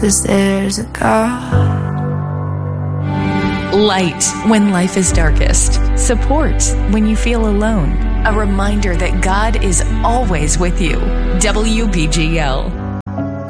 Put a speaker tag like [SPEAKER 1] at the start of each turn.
[SPEAKER 1] 'cause there's a God.
[SPEAKER 2] Light when life is darkest. Support when you feel alone. A reminder that God is always with you. WBGL.